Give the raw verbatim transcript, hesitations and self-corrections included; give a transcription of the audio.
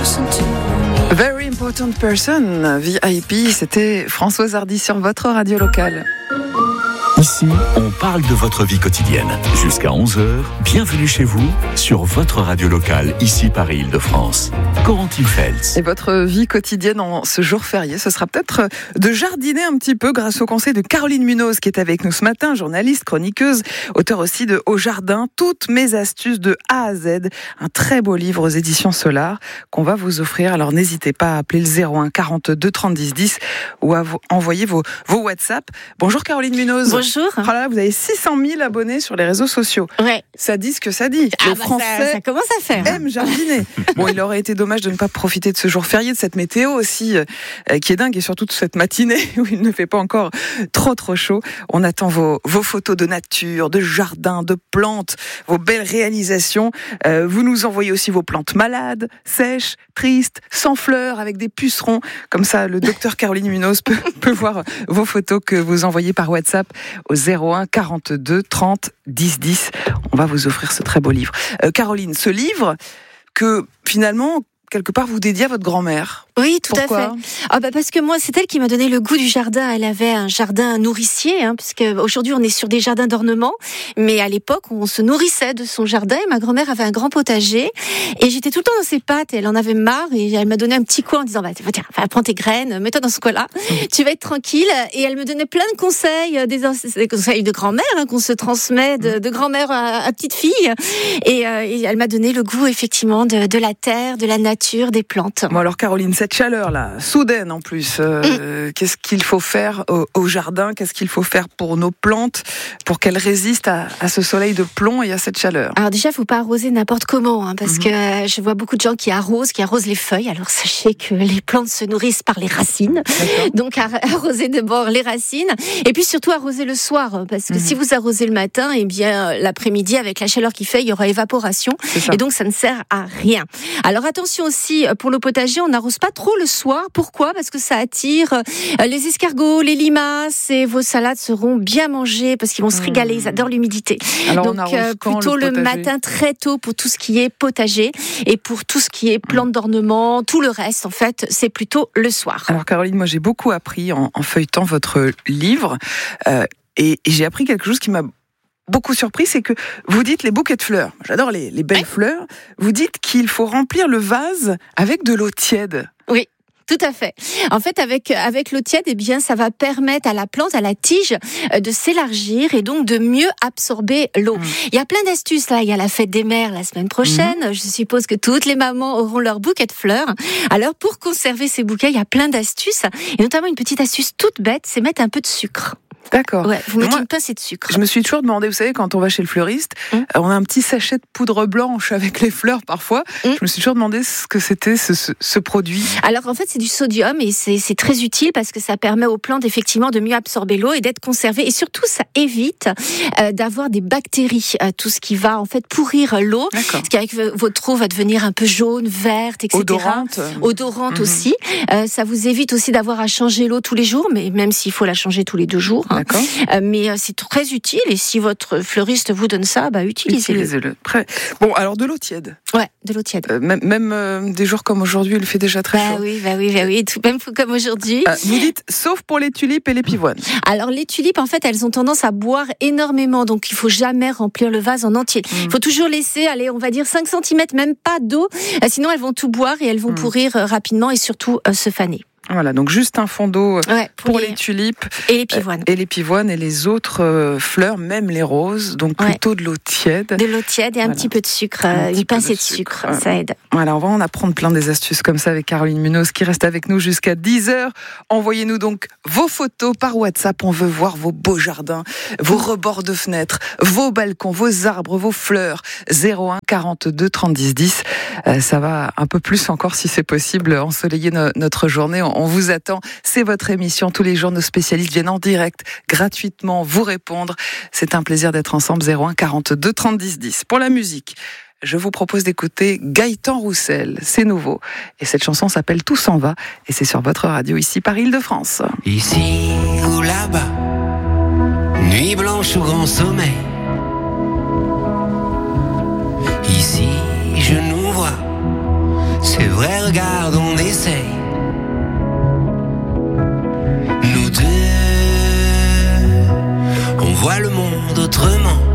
Very Important Person, V I P, c'était Françoise Hardy sur votre radio locale. Ici, on parle de votre vie quotidienne. Jusqu'à onze heures, bienvenue chez vous sur votre radio locale, ici Paris-Île-de-France. Corentin Feltz. Et votre vie quotidienne en ce jour férié, ce sera peut-être de jardiner un petit peu grâce au conseil de Caroline Munoz qui est avec nous ce matin, journaliste, chroniqueuse, auteur aussi de Au Jardin, toutes mes astuces de A à Z, un très beau livre aux éditions Solar qu'on va vous offrir. Alors n'hésitez pas à appeler le zéro un quarante-deux trente dix dix ou à vous envoyer vos, vos WhatsApp. Bonjour Caroline Munoz. Bonjour. Oh là là, vous avez six cent mille abonnés sur les réseaux sociaux. Ouais. Ça dit ce que ça dit. Ah le bah français ça, ça commence à faire. aime jardiner. Bon, il aurait été dommage de ne pas profiter de ce jour férié, de cette météo aussi, euh, qui est dingue, et surtout de cette matinée où il ne fait pas encore trop trop chaud. On attend vos, vos photos de nature, de jardin, de plantes, vos belles réalisations. Euh, vous nous envoyez aussi vos plantes malades, sèches, tristes, sans fleurs, avec des pucerons. Comme ça, le docteur Caroline Munoz peut, peut voir vos photos que vous envoyez par WhatsApp au zéro un quarante-deux trente dix dix. On va vous offrir ce très beau livre. Euh, Caroline, ce livre que finalement, quelque part, vous dédiez à votre grand-mère. Oui, tout Pourquoi à fait. Ah bah parce que moi, c'est elle qui m'a donné le goût du jardin. Elle avait un jardin nourricier, hein, puisque aujourd'hui on est sur des jardins d'ornement, mais à l'époque on se nourrissait de son jardin. Et ma grand-mère avait un grand potager, et j'étais tout le temps dans ses pattes. Et elle en avait marre, et elle m'a donné un petit coin en disant bah tiens, enfin, prends tes graines, mets-toi dans ce coin-là, tu vas être tranquille. Et elle me donnait plein de conseils, des, des conseils de grand-mère hein, qu'on se transmet de, de grand-mère à, à petite fille. Et, euh, et elle m'a donné le goût effectivement de, de la terre, de la nature, des plantes. Bon alors Caroline, cette chaleur-là, soudaine en plus, euh, mmh. qu'est-ce qu'il faut faire au, au jardin ? Qu'est-ce qu'il faut faire pour nos plantes pour qu'elles résistent à, à ce soleil de plomb et à cette chaleur ? Alors déjà, il ne faut pas arroser n'importe comment, hein, parce mmh. que euh, je vois beaucoup de gens qui arrosent, qui arrosent les feuilles. Alors sachez que les plantes se nourrissent par les racines. D'accord. Donc arroser d'abord les racines, et puis surtout arroser le soir, parce que mmh. si vous arrosez le matin, eh bien l'après-midi, avec la chaleur qu'il fait, il y aura évaporation, et donc ça ne sert à rien. Alors attention aussi, pour le potager, on n'arrose pas trop le soir. Pourquoi ? Parce que ça attire les escargots, les limaces, et vos salades seront bien mangées parce qu'ils vont se régaler, ils adorent l'humidité. Alors donc on euh, plutôt le, le matin très tôt pour tout ce qui est potager, et pour tout ce qui est plantes d'ornement, tout le reste en fait, c'est plutôt le soir. Alors Caroline, moi j'ai beaucoup appris en, en feuilletant votre livre, euh, et, et j'ai appris quelque chose qui m'a beaucoup surpris, c'est que vous dites les bouquets de fleurs. J'adore les, les belles ouais. fleurs. Vous dites qu'il faut remplir le vase avec de l'eau tiède. Oui. Tout à fait. En fait, avec avec l'eau tiède, eh bien, ça va permettre à la plante, à la tige, de s'élargir et donc de mieux absorber l'eau. Mmh. Il y a plein d'astuces là. Il y a la fête des mères la semaine prochaine. Mmh. Je suppose que toutes les mamans auront leur bouquet de fleurs. Alors, pour conserver ces bouquets, il y a plein d'astuces, et notamment une petite astuce toute bête, c'est mettre un peu de sucre. D'accord. Ouais, vous mettez une pincée de sucre. Je me suis toujours demandé, vous savez, quand on va chez le fleuriste, mmh. on a un petit sachet de poudre blanche avec les fleurs parfois. Mmh. Je me suis toujours demandé ce que c'était ce, ce, ce produit. Alors en fait, c'est du sodium, et c'est, c'est très utile parce que ça permet aux plantes effectivement de mieux absorber l'eau et d'être conservées. Et surtout, ça évite euh, d'avoir des bactéries, euh, tout ce qui va en fait pourrir l'eau. D'accord. Ce qui avec votre eau va devenir un peu jaune, verte, et cetera. Odorante. Odorante mmh. aussi. Euh, ça vous évite aussi d'avoir à changer l'eau tous les jours, mais même s'il faut la changer tous les deux jours. Hein. D'accord. Euh, mais euh, c'est très utile, et si votre fleuriste vous donne ça, bah utilisez-le. Utilisez-le. Prêt. Bon, alors de l'eau tiède. Ouais, de l'eau tiède. Euh, même même euh, des jours comme aujourd'hui, il fait déjà très bah chaud. Oui, bah oui, bah oui, tout même comme aujourd'hui. Euh, vous dites sauf pour les tulipes et les pivoines. Alors les tulipes, en fait, elles ont tendance à boire énormément, donc il faut jamais remplir le vase en entier. Il mmh. faut toujours laisser, allez, on va dire cinq centimètres, même pas d'eau, euh, sinon elles vont tout boire et elles vont mmh. pourrir euh, rapidement, et surtout euh, se faner. Voilà, donc juste un fond d'eau ouais, pour, pour les... les tulipes et les pivoines. Et les pivoines et les autres euh, fleurs, même les roses, donc plutôt ouais. de l'eau tiède. De l'eau tiède et un voilà. petit peu de sucre, euh, une pincée de sucre, sucre ça aide. Voilà, on va en apprendre plein des astuces comme ça avec Caroline Munoz qui reste avec nous jusqu'à dix heures. Envoyez-nous donc vos photos par WhatsApp, on veut voir vos beaux jardins, vos rebords de fenêtres, vos balcons, vos arbres, vos fleurs. zéro un quarante-deux trente dix dix. Euh, ça va un peu plus encore si c'est possible ensoleiller no- notre journée. On On vous attend, c'est votre émission. Tous les jours, nos spécialistes viennent en direct, gratuitement, vous répondre. C'est un plaisir d'être ensemble. zéro un quarante-deux trente dix dix. Pour la musique, je vous propose d'écouter Gaëtan Roussel. C'est nouveau. Et cette chanson s'appelle Tout s'en va. Et c'est sur votre radio, ici, Paris-Île-de-France. Ici ou là-bas, nuit blanche ou grand sommeil. Ici, je nous vois C'est vrai, regarde, on essaye. Nous deux, on voit le monde autrement.